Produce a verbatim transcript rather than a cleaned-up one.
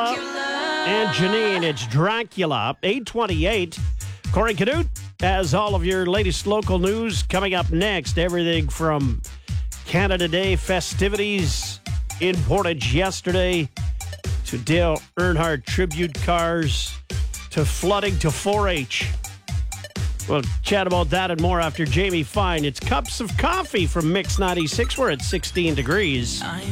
Angela and Janine. It's Dracula, eight twenty-eight. Corey Canute has all of your latest local news coming up next. Everything from Canada Day festivities in Portage yesterday to Dale Earnhardt tribute cars to flooding to four H. We'll chat about that and more after Jamie Fine. It's Cups of Coffee from Mix ninety-six. We're at sixteen degrees.